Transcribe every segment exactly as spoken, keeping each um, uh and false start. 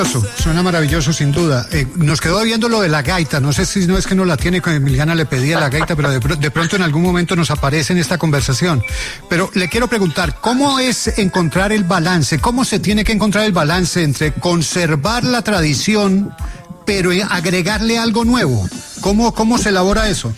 Suena maravilloso, sin duda. Eh, nos quedó viendo lo de la gaita. No sé si no es que no la tiene, con Emiliana le pedía la gaita, pero de, pr- de pronto en algún momento nos aparece en esta conversación. Pero le quiero preguntar, ¿cómo es encontrar el balance? ¿Cómo se tiene que encontrar el balance entre conservar la tradición, pero agregarle algo nuevo? ¿Cómo, cómo se elabora eso?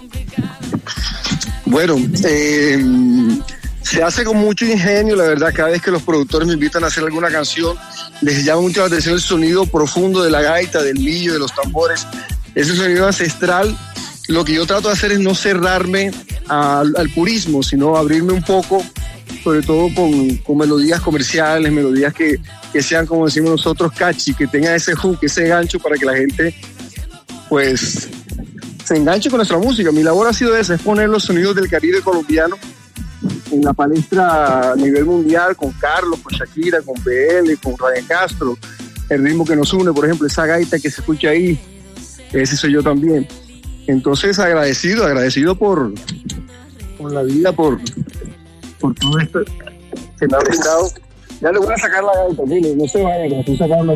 Bueno, eh, se hace con mucho ingenio, la verdad. Cada vez que los productores me invitan a hacer alguna canción, les llama mucho la atención el sonido profundo de la gaita, del millo, de los tambores, ese sonido ancestral. Lo que yo trato de hacer es no cerrarme al, al purismo, sino abrirme un poco, sobre todo con, con melodías comerciales, melodías que, que sean, como decimos nosotros, catchy, que tengan ese hook, ese gancho para que la gente, pues, se enganche con nuestra música. Mi labor ha sido esa, es poner los sonidos del Caribe colombiano en la palestra a nivel mundial, con Carlos, con Shakira, con B L, con Ryan Castro, el ritmo que nos une, por ejemplo, esa gaita que se escucha ahí, ese soy yo también. Entonces, agradecido, agradecido por, por la vida, por, por todo esto que me ha brindado. Ya le voy a sacar la gaita, dile, no se vaya, que me estoy sacando.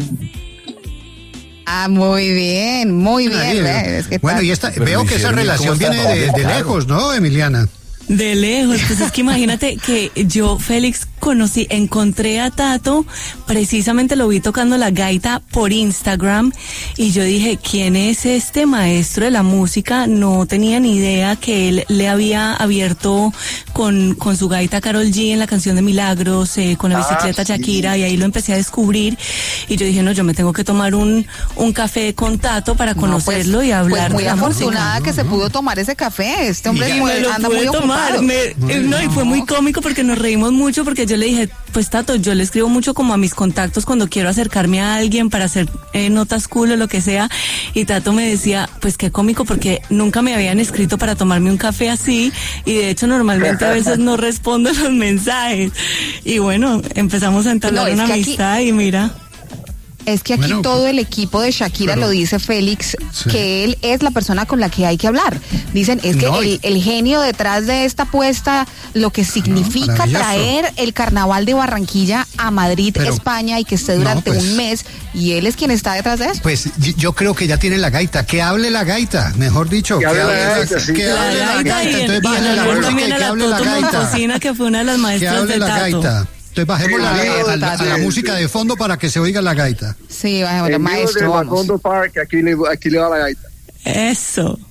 Ah, muy bien, muy bien. Ahí, ¿eh? Es que bueno, tal. y esta, veo que esa relación viene de, de lejos, ¿no, Emiliana? De lejos, pues es que imagínate que yo, Félix, conocí, encontré a Tato, precisamente lo vi tocando la gaita por Instagram y yo dije, ¿quién es este maestro de la música? No tenía ni idea que él le había abierto con, con su gaita Karol G en la canción de Milagros, eh, con la bicicleta ah, sí. Shakira, y ahí lo empecé a descubrir y yo dije, no, yo me tengo que tomar un, un café con Tato para conocerlo no, pues, y hablar pues muy de la afortunada música. que se pudo tomar ese café. Este hombre es muy, me lo anda pude muy tomar. ocupado. Me, eh, no, y fue muy cómico porque nos reímos mucho porque yo le dije, pues Tato, yo le escribo mucho como a mis contactos cuando quiero acercarme a alguien para hacer eh, notas cool o lo que sea, y Tato me decía, pues qué cómico porque nunca me habían escrito para tomarme un café así, y de hecho normalmente a veces no respondo los mensajes, y bueno, empezamos a entablar No, es una que aquí- amistad y mira. Es que aquí Bueno, todo el equipo de Shakira pero- lo dice Félix, Sí. que él es la persona con la que hay que hablar. Dicen, es que No, y- el, el genio detrás de esta apuesta, lo que significa maravilloso. traer el carnaval de Barranquilla a Madrid, Pero- España, y que esté no, durante pues- un mes, y él es quien está detrás de eso. Pues y- yo creo que ya tiene la gaita. Que hable la gaita, mejor dicho. Que hable la gaita, sí. que La hable la gaita gaita. y en, Entonces y en bájale la honor música también y a que la hable la Toto gaita. Moncocina, que fue una de las Que maestras hable de la Tato. gaita. Entonces bajemos la, Bien, a, la- a la bien. música de fondo para que se oiga la gaita. Sí, bueno, El mío maestro, de vamos. Macondo Park, aquí le, aquí le va la gaita. Eso.